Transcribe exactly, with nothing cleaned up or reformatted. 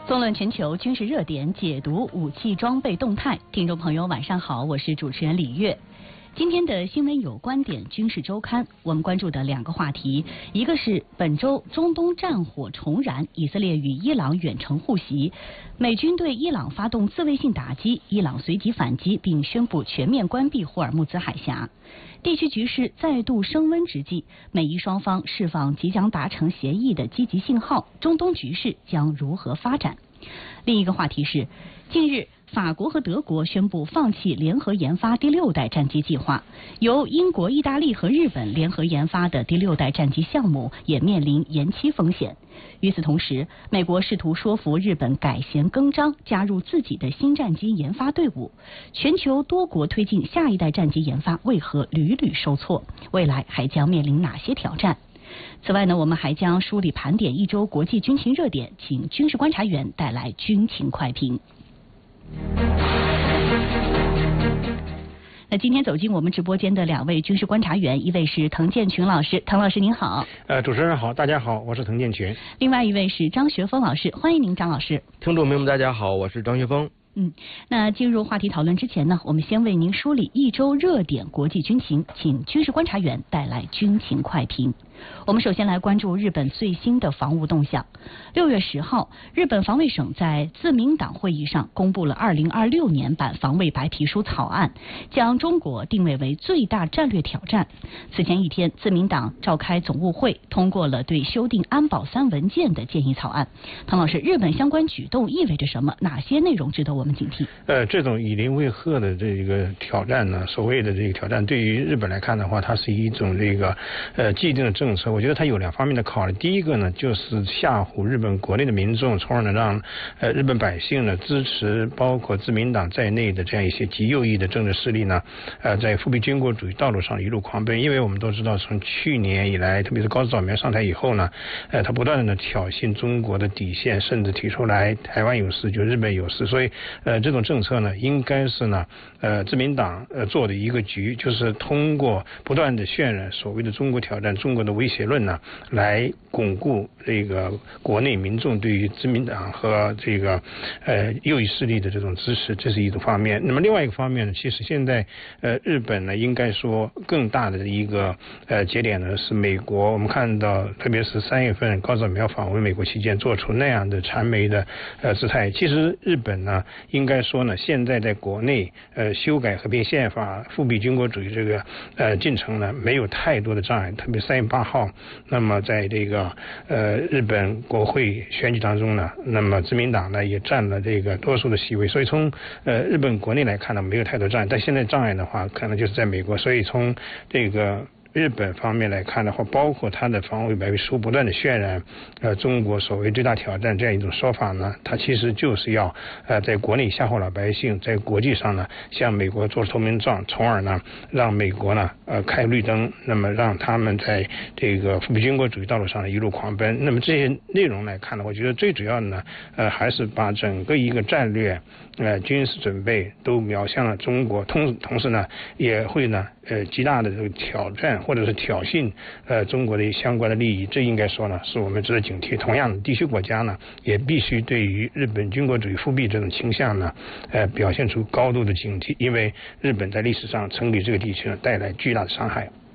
纵论全球军事热点，解读武器装备动态。听众朋友晚上好，我是主持人李月。今天的新闻有观点军事周刊，我们关注的两个话题，一个是本周中东战火重燃，以色列与伊朗远程互袭，美军对伊朗发动自卫性打击，伊朗随即反击，并宣布全面关闭霍尔木兹海峡。地区局势再度升温之际，美伊双方释放即将达成协议的积极信号，中东局势将如何发展？另一个话题是，近日法国和德国宣布放弃联合研发第六代战机计划，由英国、意大利和日本联合研发的第六代战机项目也面临延期风险。与此同时，美国试图说服日本改弦更张，加入自己的新战机研发队伍。全球多国推进下一代战机研发，为何屡屡受挫？未来还将面临哪些挑战？此外呢，我们还将梳理盘点一周国际军情热点，请军事观察员带来军情快评。那今天走进我们直播间的两位军事观察员，一位是滕建群老师，滕老师您好。 呃，主持人好，大家好，我是滕建群。 另外一位是张学峰老师，欢迎您，张老师。 听众朋友们，大家好，我是张学峰。 嗯，那进入话题讨论之前呢，我们先为您梳理一周热点国际军情，请军事观察员带来军情快评。我们首先来关注日本最新的防务动向。六月十号，日本防卫省在自民党会议上公布了二零二六年版防卫白皮书草案，将中国定位为最大战略挑战。此前一天，自民党召开总务会，通过了对修订安保三文件的建议草案。滕老师，日本相关举动意味着什么？哪些内容值得我们警惕？ 呃，这种以邻为壑的这个挑战呢，所谓的这个挑战，对于日本来看的话，它是一种这个呃既定的政策。我觉得它有两方面的考虑。第一个呢，就是吓唬日本国内的民众，从而呢让呃日本百姓呢支持包括自民党在内的这样一些极右翼的政治势力呢，呃，在复辟军国主义道路上一路狂奔。因为我们都知道，从去年以来，特别是高市早苗上台以后呢，呃，他不断的挑衅中国的底线，甚至提出来台湾有事就日本有事。所以呃，这种政策呢，应该是呢，呃，自民党呃做的一个局，就是通过不断的渲染所谓的中国挑战、中国的威胁论呢，来巩固这个国内民众对于自民党和这个呃右翼势力的这种支持，这是一种方面。那么另外一个方面呢，其实现在呃日本呢，应该说更大的一个呃节点呢是美国。我们看到，特别是三月份高市苗访问美国期间，做出那样的谄媚的呃姿态。其实日本呢，应该说呢，现在在国内呃修改和平宪法、复辟军国主义这个呃进程呢，没有太多的障碍。特别三月八号，那么在这个呃日本国会选举当中呢，那么自民党呢也占了这个多数的席位，所以从呃日本国内来看呢，没有太多障碍。但现在障碍的话，可能就是在美国。所以从这个日本方面来看的话，包括他的防卫白皮书不断的渲染呃中国所谓最大挑战这样一种说法呢，它其实就是要呃在国内吓唬老百姓，在国际上呢向美国做投名状，从而呢让美国呢呃开绿灯，那么让他们在这个复辟军国主义道路上一路狂奔。那么这些内容来看呢，我觉得最主要的呢呃还是把整个一个战略呃军事准备都瞄向了中国，同同时呢也会呢呃极大的这个挑战或者是挑衅呃中国的相关的利益，这应该说呢是我们值得警惕。同样的，地区国家呢也必须对于日本军国主义复辟这种倾向呢呃表现出高度的警惕，因为日本在历史上曾给这个地区呢带来巨大的伤害。